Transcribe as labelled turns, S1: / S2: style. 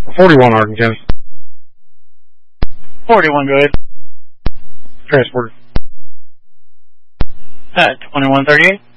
S1: 41 Arden County.
S2: 41, go ahead.
S1: Transport.
S2: 2138.